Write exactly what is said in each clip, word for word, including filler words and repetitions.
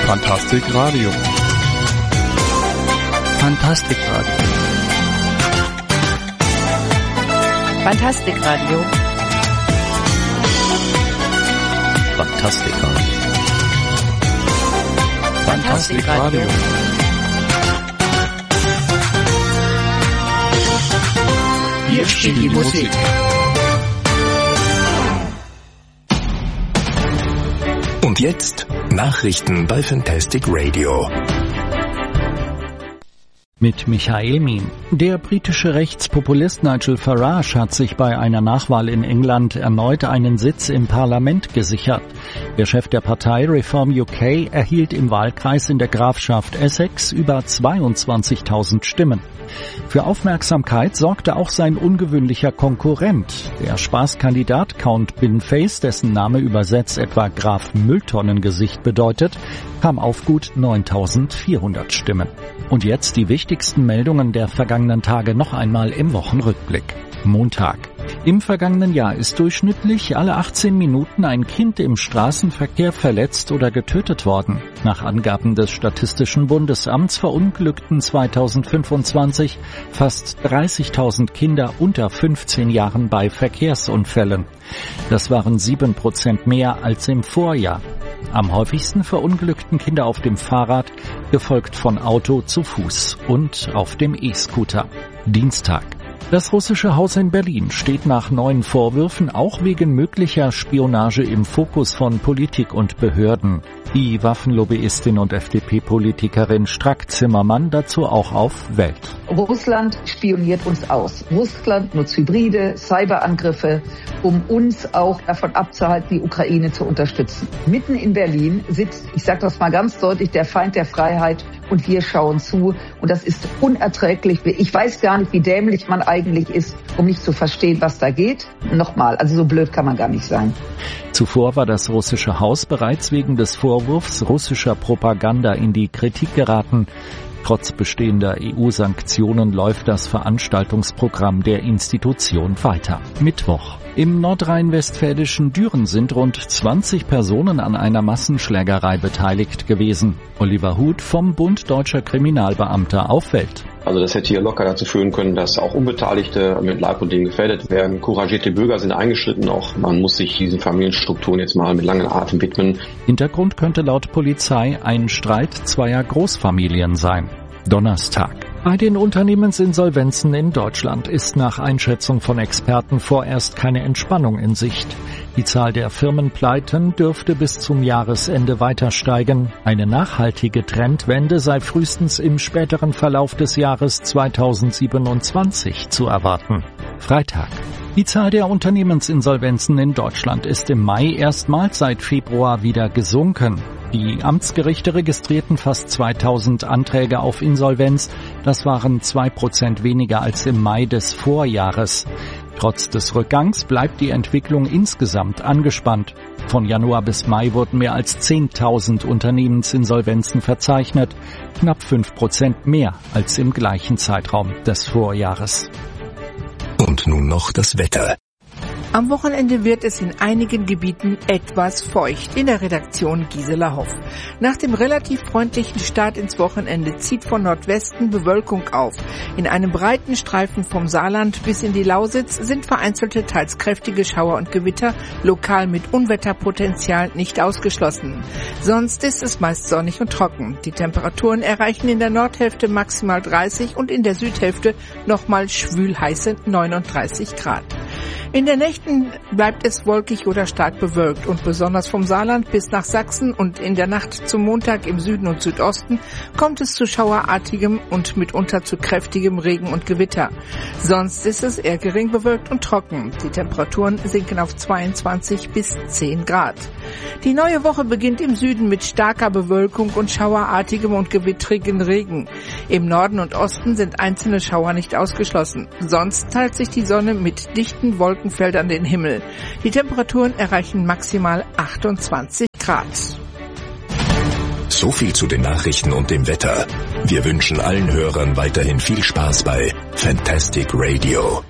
Fantastic Radio. Fantastic Radio. Fantastic Radio. Fantastic Radio. Fantastic Radio. Hier steht die Musik. Und jetzt Nachrichten bei Fantastic Radio. Mit Michael Mien. Der britische Rechtspopulist Nigel Farage hat sich bei einer Nachwahl in England erneut einen Sitz im Parlament gesichert. Der Chef der Partei Reform U K erhielt im Wahlkreis in der Grafschaft Essex über zweiundzwanzigtausend Stimmen. Für Aufmerksamkeit sorgte auch sein ungewöhnlicher Konkurrent, der Spaßkandidat Count Binface, dessen Name übersetzt etwa Graf Mülltonnengesicht bedeutet, kam auf gut neuntausendvierhundert Stimmen. Und jetzt die wichtigsten Meldungen der vergangenen Tage noch einmal im Wochenrückblick. Montag. Im vergangenen Jahr ist durchschnittlich alle achtzehn Minuten ein Kind im Straßenverkehr verletzt oder getötet worden. Nach Angaben des Statistischen Bundesamts verunglückten zweitausendfünfundzwanzig fast dreißigtausend Kinder unter fünfzehn Jahren bei Verkehrsunfällen. Das waren sieben Prozent mehr als im Vorjahr. Am häufigsten verunglückten Kinder auf dem Fahrrad, gefolgt von Auto, zu Fuß und auf dem E-Scooter. Dienstag. Das russische Haus in Berlin steht nach neuen Vorwürfen auch wegen möglicher Spionage im Fokus von Politik und Behörden. Die Waffenlobbyistin und F D P-Politikerin Strack-Zimmermann dazu auch auf Welt. Russland spioniert uns aus. Russland nutzt Hybride, Cyberangriffe, um uns auch davon abzuhalten, die Ukraine zu unterstützen. Mitten in Berlin sitzt, ich sage das mal ganz deutlich, der Feind der Freiheit und wir schauen zu. Und das ist unerträglich. Ich weiß gar nicht, wie dämlich man eigentlich ist, um nicht zu verstehen, was da geht. Nochmal, also so blöd kann man gar nicht sein. Zuvor war das russische Haus bereits wegen des Vorwurfs russischer Propaganda in die Kritik geraten. Trotz bestehender E U-Sanktionen läuft das Veranstaltungsprogramm der Institution weiter. Mittwoch. Im nordrhein-westfälischen Düren sind rund zwanzig Personen an einer Massenschlägerei beteiligt gewesen. Oliver Huth vom Bund Deutscher Kriminalbeamter auf Welt. Also das hätte hier locker dazu führen können, dass auch Unbeteiligte mit Leib und Leben gefährdet werden. Couragierte Bürger sind eingeschritten, auch man muss sich diesen Familienstrukturen jetzt mal mit langem Atem widmen. Hintergrund könnte laut Polizei ein Streit zweier Großfamilien sein. Donnerstag. Bei den Unternehmensinsolvenzen in Deutschland ist nach Einschätzung von Experten vorerst keine Entspannung in Sicht. Die Zahl der Firmenpleiten dürfte bis zum Jahresende weiter steigen. Eine nachhaltige Trendwende sei frühestens im späteren Verlauf des Jahres zweitausendsiebenundzwanzig zu erwarten. Freitag. Die Zahl der Unternehmensinsolvenzen in Deutschland ist im Mai erstmals seit Februar wieder gesunken. Die Amtsgerichte registrierten fast zweitausend Anträge auf Insolvenz. Das waren zwei Prozent weniger als im Mai des Vorjahres. Trotz des Rückgangs bleibt die Entwicklung insgesamt angespannt. Von Januar bis Mai wurden mehr als zehntausend Unternehmensinsolvenzen verzeichnet, knapp fünf Prozent mehr als im gleichen Zeitraum des Vorjahres. Und nun noch das Wetter. Am Wochenende wird es in einigen Gebieten etwas feucht. In der Redaktion Gisela Hoff. Nach dem relativ freundlichen Start ins Wochenende zieht von Nordwesten Bewölkung auf. In einem breiten Streifen vom Saarland bis in die Lausitz sind vereinzelte, teils kräftige Schauer und Gewitter, lokal mit Unwetterpotenzial, nicht ausgeschlossen. Sonst ist es meist sonnig und trocken. Die Temperaturen erreichen in der Nordhälfte maximal dreißig und in der Südhälfte nochmal schwül-heiße neununddreißig Grad. In der Nächten bleibt es wolkig oder stark bewölkt und besonders vom Saarland bis nach Sachsen und in der Nacht zum Montag im Süden und Südosten kommt es zu schauerartigem und mitunter zu kräftigem Regen und Gewitter. Sonst ist es eher gering bewölkt und trocken. Die Temperaturen sinken auf zweiundzwanzig bis zehn Grad. Die neue Woche beginnt im Süden mit starker Bewölkung und schauerartigem und gewittrigen Regen. Im Norden und Osten sind einzelne Schauer nicht ausgeschlossen. Sonst teilt sich die Sonne mit dichten Wolkenfeldern den Himmel. Die Temperaturen erreichen maximal achtundzwanzig Grad. So viel zu den Nachrichten und dem Wetter. Wir wünschen allen Hörern weiterhin viel Spaß bei Fantastic Radio.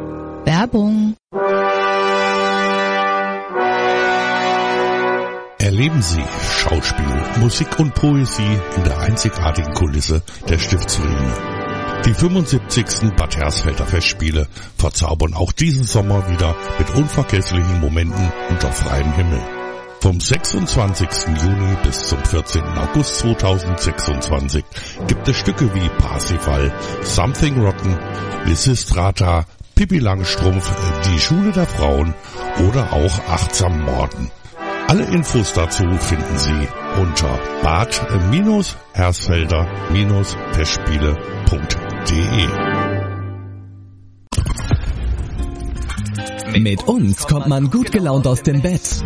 Werbung. Erleben Sie Schauspiel, Musik und Poesie in der einzigartigen Kulisse der Stiftsruine. Die fünfundsiebzigsten Bad Hersfelder Festspiele verzaubern auch diesen Sommer wieder mit unvergesslichen Momenten unter freiem Himmel. Vom sechsundzwanzigsten Juni bis zum vierzehnten August zweitausendsechsundzwanzig gibt es Stücke wie Parsifal, Something Rotten, Lysistrata, Pippi Langstrumpf, Die Schule der Frauen oder auch Achtsam Morden. Alle Infos dazu finden Sie unter bad-hersfelder-festspiele punkt de. Mit uns kommt man gut gelaunt aus dem Bett.